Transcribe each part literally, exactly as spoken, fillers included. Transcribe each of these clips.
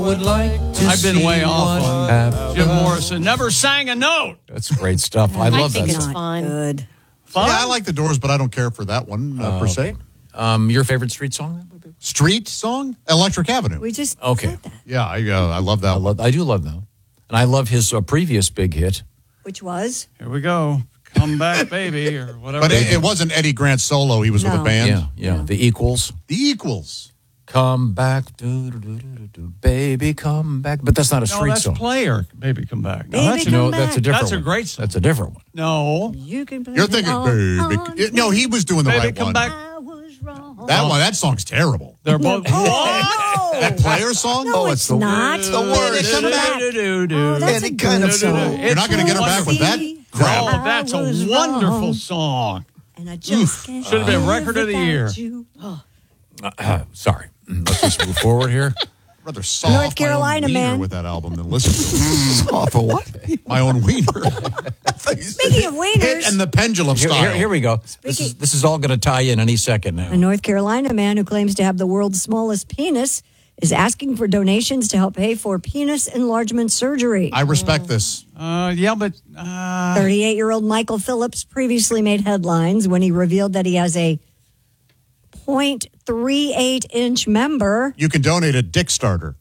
would like to I've been see way off what on happens. Jim Morrison. Never sang a note. That's great stuff. I I love think that it's stuff. fun. Good. Fun? Yeah, I like the Doors, but I don't care for that one uh, per se. Um, your favorite street song? Street song? Electric Avenue. We just Okay. said that. Yeah, I uh, I love that I one. love. I do love that, and I love his uh, previous big hit. Which was? Here we go. Come back, baby, or whatever. But it, it wasn't Eddie Grant solo. He was with No. a band. Yeah, yeah. The Equals. The Equals. Come back, do, do, do, do, do, baby, come back. But that's not a no, street that's song. Player. Baby, come back. No, Baby, that's, come No, back. that's a different. That's a one. great song. That's a different one. no. You can blame You're it thinking, all baby. on c- No, he was doing the Baby, right come one. back. I was wrong. That one, that song's terrible. They're both. Oh, That Player song? no, it's, not. the worst. Come back. Oh, that's a Any kind of good song. You're not going to get her back with that crap. Oh, that's a I was wonderful wrong. song. And I just can't Should have been live record of the without year. you. Oh. Uh, sorry. Let's just move forward here. Rather soft North Carolina, my own wiener man. with that album than listen to Off of what? my own wiener. Speaking of Hit wieners, and the pendulum Here, style. here, here we go. This is this is all going to tie in any second now. a North Carolina man who claims to have the world's smallest penis is asking for donations to help pay for penis enlargement surgery. I respect this. Uh, yeah, but uh, thirty-eight-year-old Michael Phillips previously made headlines when he revealed that he has a point three eight inch member. You can donate a dick starter.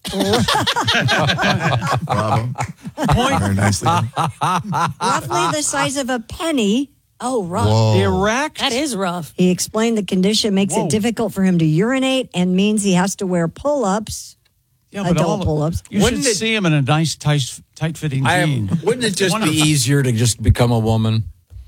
Bravo. Very nicely done. roughly the size of a penny. Oh, rough. Whoa. erect. That is rough. He explained the condition makes Whoa. it difficult for him to urinate and means he has to wear pull-ups. yeah, adult all- pull-ups. You Wouldn't should it- see him in a nice, tight, tight-fitting I jean. am, wouldn't it just One be of- easier to just become a woman?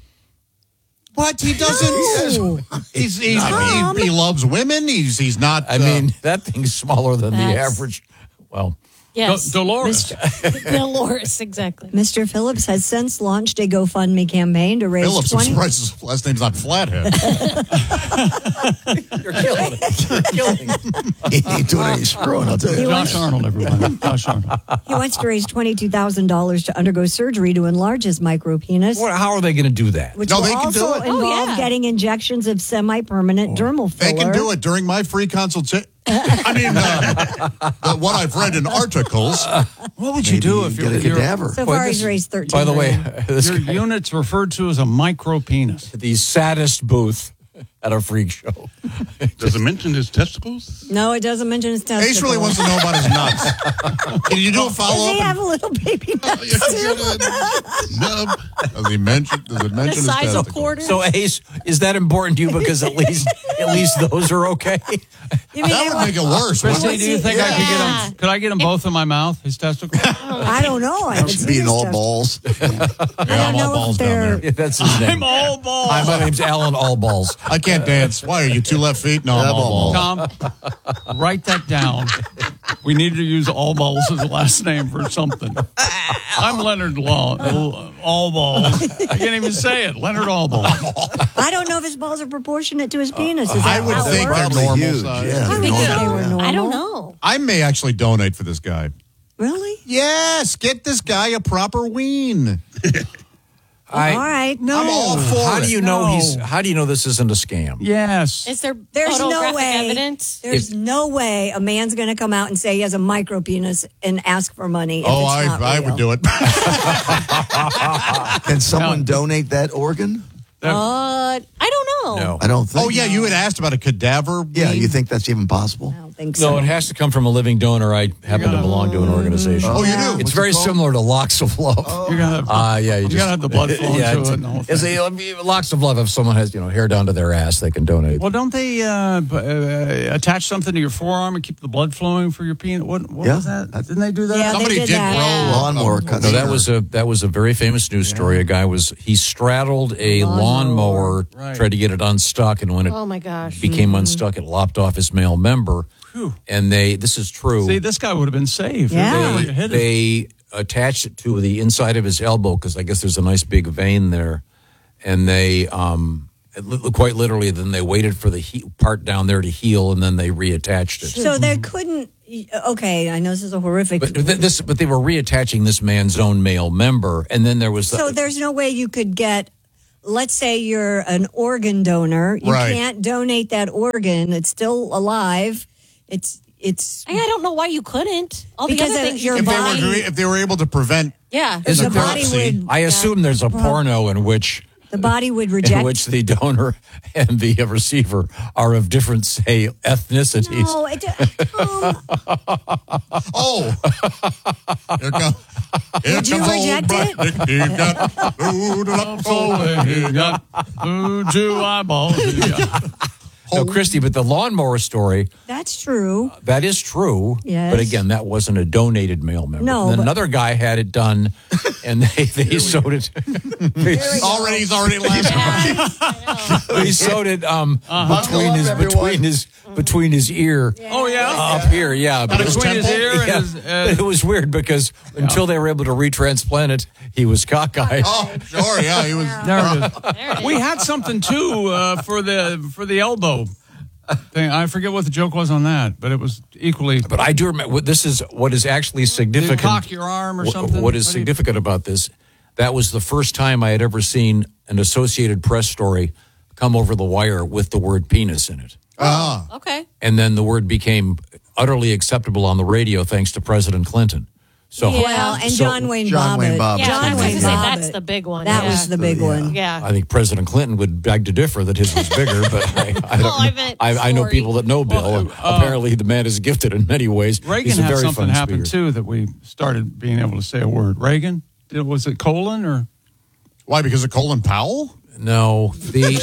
What? He doesn't. He's, he's, Tom. he, he loves women. He's he's not. I uh, mean, that thing's smaller than the That's- average. Well, Yes. Do- Dolores. Dolores, exactly. Mister Phillips has since launched a GoFundMe campaign to raise Phillips. I'm twenty. surprised his last name's not Flathead. you're killing it. You're killing it. He ain't doing any screwing, I'll tell you. Josh Arnold, everyone. Josh Arnold. He wants to raise twenty-two thousand dollars to undergo surgery to enlarge his micropenis, What, how are they going to do that? which No, will they can do also it. involve Oh, yeah. getting injections of semi-permanent dermal filler. They can do it during my free consultation. I mean, uh, the, what I've read in articles. What would you do if Get you're, a your, cadaver. So Boy, far, this- he's raised thirteen. By the way, grand. this your guy, unit's referred to as a micro penis? the saddest booth at a freak show. Does it mention his testicles? no, it doesn't mention his testicles. Ace really wants to know about his nuts. Can you do a follow Does he up? have a little baby nuts? Nub. Does he mention? Does it The mention his size of testicles? quarters. So, Ace, is that important to you? Because at least, at least those are okay. You mean That they would want- make it worse. wouldn't Christy, it? do you think I could get Yeah. them? Could I get them both in my mouth? His testicles? I don't know. I haven't seen Being his all testicles. balls. Yeah, I I'm don't all know balls if down they're. there. Yeah, that's his name. I'm all balls. Hi, my name's Alan Allballs. I can't dance. Why are you two left feet? No, I'm Yeah, all I'm balls. Tom, write that down. We need to use all balls as a last name for something. I'm Leonard Law. All balls. I can't even say it. Leonard Allballs. I don't know if his balls are proportionate to his penis. Is I that would how it think works? they're Probably normal huge. size. Yeah, I they're think normal. they were normal. I don't know. I may actually donate for this guy. Really? Yes, get this guy a proper ween. I, All right. No. I'm all for How it. do you know No. he's? How do you know this isn't a scam? Yes. Is there There's no photographic way. evidence? There's no way a man's going to come out and say he has a micro penis and ask for money. If Oh, it's I, not I real. would do it. Can someone donate that organ? Uh, I don't know. No. I don't think. Oh, yeah, you had asked about a cadaver. Yeah, ween? you think that's even possible? I don't think so. No, it has to come from a living donor. I happen to belong to an organization. Oh, you do? It's What's very it called? similar to Locks of Love. You're gonna have, Ah, yeah, you, you just, gotta have the blood flowing yeah, to it's- it. And the whole it's thing. a- I mean, Locks of Love. If someone has, you know, hair down to their ass, they can donate. Well, don't they uh, b- uh, attach something to your forearm and keep the blood flowing for your penis? What, what Yeah. was that? Didn't they do that? Yeah, they Somebody did did that. grow Lawnmower a- cut. No, that was a that was a very famous news story. A guy was he straddled a lawnmower, Right. tried to get it unstuck, and when it Oh, my gosh. became unstuck, it lopped off his male member. Whew. And they this is true. See, this guy would have been saved. Yeah. They, they, hit it. they attached it to the inside of his elbow because I guess there's a nice big vein there, and they um it li- quite literally then they waited for the he- part down there to heal, and then they reattached it. So they couldn't. Okay, I know this is a horrific. But th- this, but they were reattaching this man's own male member, and then there was the, so there's no way you could get. Let's say you're an organ donor. You Right. can't donate that organ. It's still alive. It's it's I, I don't know why you couldn't. All the Because other of things your you If could they, body- were, if they were able to prevent Yeah. the Isn't there- body would I assume there's a porno in which the body would in reject. which the donor and the receiver are of different, say, ethnicities. no, it, um, Oh, here, come, here Would you comes reject old it? Brett Dick. He got food up Oh, he got food to eyeballs. He got- No, Christy, but the lawnmower story, that's true. that is true. Yes. But again, that wasn't a donated male member. No, And then but- another guy had it done, and they, they sewed it. They, Already, he's already laughing. they sewed it um, between his everyone. between his between his ear. Oh, yeah? Up here, yeah. But it was- Between his ear and yeah, his... but Uh, it was weird because until they were able to retransplant it, he was cockeyed. Oh, sure, yeah, he was. there it is. There it is. We had something, too, uh, for the for the elbow thing. I forget what the joke was on that, but it was equally... But I do remember. This is what is actually Did you significant. cock your arm or Wh- something? What is What do you- significant about this? That was the first time I had ever seen an Associated Press story come over the wire with the word penis in it. Ah, Okay. And then the word became utterly acceptable on the radio thanks to President Clinton. So, Yeah. Well, and so John Wayne John Bobbitt. Wayne Bobbitt. Yeah, John that's what I Wayne was gonna say. Bobbitt. That's the big one. That yeah. was the big Yeah. one. Yeah. I think President Clinton would beg to differ that his was bigger, but I, I, Well, I don't, meant I, I know story. people that know Bill. and apparently, the man is gifted in many ways. Reagan He's a had very something fun happen, speaker. too, that we started being able to say a word. Reagan? Did- Was it colon or... why? Because of Colin Powell? No, the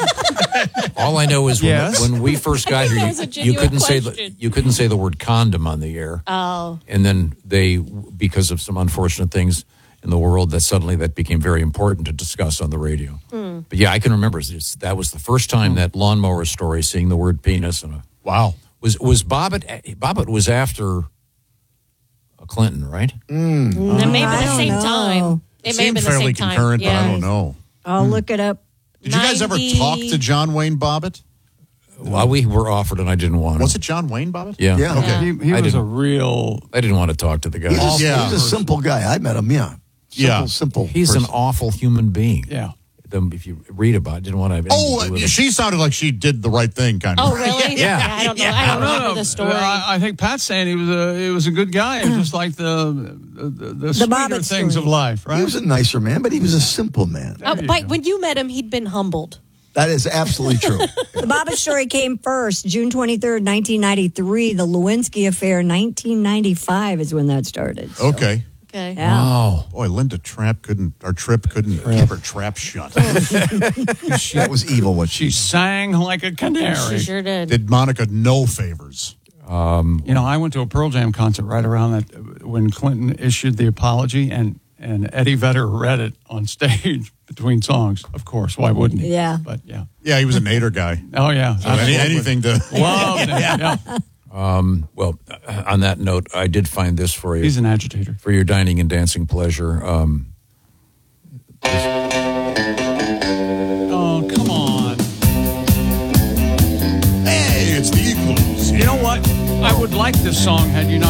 all I know is when, Yes. when we first got here, That was a you, you genuine couldn't say the, question. you couldn't say the word condom on the air, Oh. and then they, because of some unfortunate things in the world, that suddenly that became very important to discuss on the radio. But yeah, I can remember it's, that was the first time that lawnmower story, seeing the word penis, and a, Wow. was was Bobbitt. Bobbitt was after Clinton, right? And maybe I the don't same know. time. It, It may have seemed been the fairly same time. concurrent, yeah. but I don't know. I'll look it up. Did you guys ever ninety talk to John Wayne Bobbitt? Well, we were offered, and I didn't want to. Was it John Wayne Bobbitt? Yeah, Yeah. Okay. He, he I was a didn't- real... I didn't want to talk to the guy. He's, a, Yeah. he's a simple guy. I met him, yeah. Simple, Yeah. simple. He's person. an awful human being. Yeah. Them, if you read about it, didn't want to have anything to do Oh, with him. she sounded like she did the right thing, kind of. Oh, really? Yeah. I don't know. I don't remember the story. I, I think Pat's saying he was a he was a good guy, and just like the the, the, the sweeter Bobbitt things story. of life, He right? was a nicer man, but he was a simple man. Oh, but when you met him, he'd been humbled. That is absolutely true. The Bobbitt story came first, June twenty-third, nineteen ninety-three. The Lewinsky affair, nineteen ninety-five is when that started. So, Okay. Okay. yeah. Oh, Boy, Linda Trapp couldn't, or Tripp couldn't keep her trap shut. That was evil. What she She sang like a She canary. sure did. Did Monica no favors? You know, I went to a Pearl Jam concert right around that when Clinton issued the apology, and and Eddie Vedder read it on stage between songs. Of course, why wouldn't he? Yeah. But yeah. Yeah, he was a Nader guy. Oh yeah. So any, anything to. Loved him. Yeah. well, uh, on that note, I did find this for you. He's an agitator. for your dining and dancing pleasure. Um, Oh come on. Hey, it's the Eagles. You know what? I would like this song had you not.